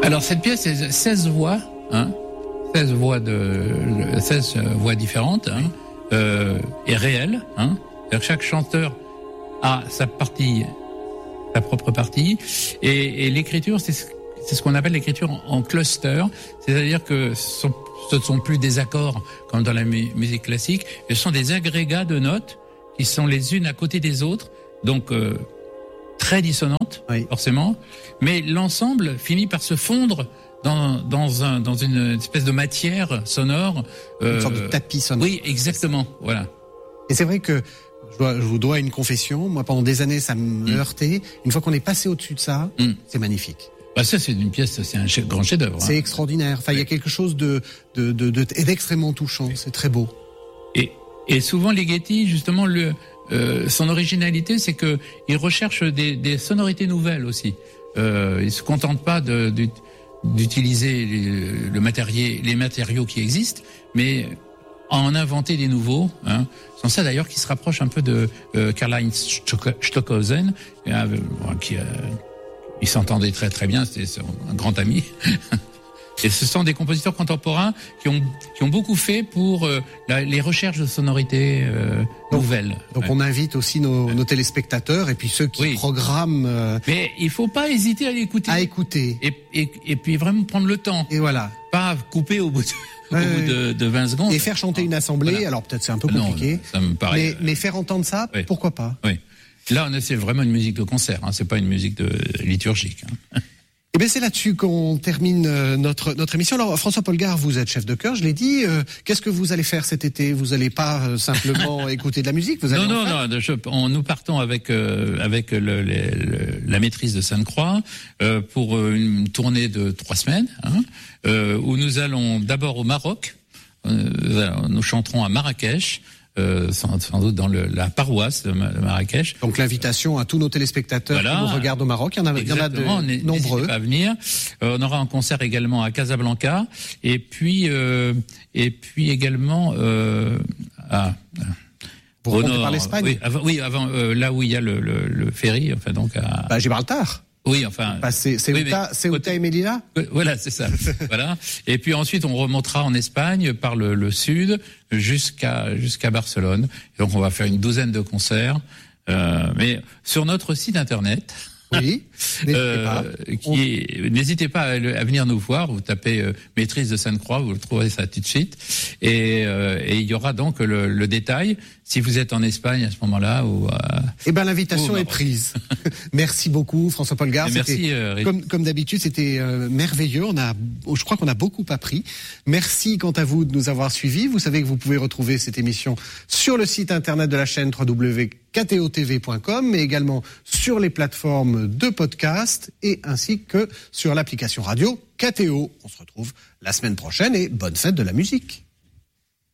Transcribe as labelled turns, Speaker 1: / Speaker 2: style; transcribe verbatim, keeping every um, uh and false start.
Speaker 1: Alors cette pièce, c'est seize voix, hein, seize voix de, seize voix différentes, hein, euh, et réelles, hein. C'est-à-dire que chaque chanteur a sa partie, sa propre partie, et, et l'écriture, c'est, c'est ce qu'on appelle l'écriture en, en cluster, c'est-à-dire que ce sont, ce ne sont plus des accords comme dans la mu- musique classique, ce sont des agrégats de notes qui sont les unes à côté des autres, donc euh, très dissonantes, oui. forcément, mais l'ensemble finit par se fondre dans, dans, un, dans une espèce de matière sonore.
Speaker 2: Euh, une sorte de tapis sonore.
Speaker 1: Oui, exactement, voilà.
Speaker 2: Et c'est vrai que je, dois, je vous dois une confession, moi pendant des années ça me mmh. heurtait, une fois qu'on est passé au-dessus de ça, mmh. c'est magnifique.
Speaker 1: Bah ça c'est une pièce, c'est un chef, grand chef-d'œuvre.
Speaker 2: C'est
Speaker 1: hein.
Speaker 2: extraordinaire, enfin il oui. y a quelque chose de, de, de, de, d'extrêmement touchant, oui. c'est très beau.
Speaker 1: Et, et souvent Ligeti, justement, le... Euh, son originalité, c'est que il recherche des, des sonorités nouvelles aussi. Euh, il se contente pas de, de, d'utiliser les, le matériel, les matériaux qui existent, mais en inventer des nouveaux. Hein. C'est ça d'ailleurs qui se rapproche un peu de euh, Karlheinz Stockhausen, euh, qui euh, il s'entendait très très bien, c'était un grand ami. Et ce sont des compositeurs contemporains qui ont qui ont beaucoup fait pour euh, la, les recherches de sonorités euh,
Speaker 2: donc,
Speaker 1: nouvelles.
Speaker 2: Donc ouais. on invite aussi nos, ouais. nos téléspectateurs et puis ceux qui oui. programment. Euh,
Speaker 1: Mais il faut pas hésiter à l'écouter.
Speaker 2: À écouter.
Speaker 1: Et, et et puis vraiment prendre le temps.
Speaker 2: Et voilà.
Speaker 1: Pas couper au bout de, ouais, au bout de, de vingt secondes.
Speaker 2: Et faire chanter une assemblée. Voilà. Alors peut-être c'est un peu compliqué.
Speaker 1: Non, ça me paraît.
Speaker 2: Mais, mais faire entendre ça,
Speaker 1: oui.
Speaker 2: pourquoi pas.
Speaker 1: Oui. Là on a, c'est vraiment une musique de concert. Hein, c'est pas une musique de liturgique. Hein.
Speaker 2: Eh bien, c'est là-dessus qu'on termine notre notre émission. Alors, François Polgar, vous êtes chef de chœur, je l'ai dit. Euh, qu'est-ce que vous allez faire cet été ? Vous n'allez pas euh, simplement écouter de la musique, vous allez
Speaker 1: Non,
Speaker 2: en
Speaker 1: non,
Speaker 2: faire
Speaker 1: non. Je, on, nous partons avec euh, avec le, le, le, la maîtrise de Sainte-Croix euh, pour une tournée de trois semaines, hein, euh, où nous allons d'abord au Maroc. Euh, nous chanterons à Marrakech. Euh, sans, sans doute dans le, la paroisse de Marrakech.
Speaker 2: Donc l'invitation à tous nos téléspectateurs voilà. qui nous regardent au Maroc, il y en a, il y en a de
Speaker 1: N'hésitez
Speaker 2: nombreux.
Speaker 1: Pas à venir. Euh, on aura un concert également à Casablanca et puis euh, et puis également euh, à
Speaker 2: vous remontez par l'Espagne.
Speaker 1: Oui, avant, oui, avant euh, là où il y a le, le, le ferry, enfin donc à
Speaker 2: bah, Gibraltar.
Speaker 1: Oui, enfin.
Speaker 2: Bah, c'est c'est
Speaker 1: oui,
Speaker 2: Ceuta, Ceuta et Melilla.
Speaker 1: Voilà, c'est ça. Voilà. Et puis ensuite, on remontera en Espagne par le, le sud jusqu'à jusqu'à Barcelone. Et donc, on va faire une douzaine de concerts. Euh, mais sur notre site internet.
Speaker 2: Oui. N'hésitez
Speaker 1: euh,
Speaker 2: pas.
Speaker 1: Qui est, n'hésitez pas à, à venir nous voir. Vous tapez euh, maîtrise de Sainte-Croix, vous le trouverez ça tout de suite. Et, euh, et il y aura donc le, le détail. Si vous êtes en Espagne à ce moment-là ou euh,
Speaker 2: eh ben l'invitation est prise. Merci beaucoup François Polgar.
Speaker 1: Merci. Euh,
Speaker 2: comme comme d'habitude, c'était euh, merveilleux. On a, je crois qu'on a beaucoup appris. Merci quant à vous de nous avoir suivis. Vous savez que vous pouvez retrouver cette émission sur le site internet de la chaîne w w w point k t o t v point com, mais également sur les plateformes de podcast et ainsi que sur l'application radio K T O. On se retrouve la semaine prochaine et bonne fête de la musique.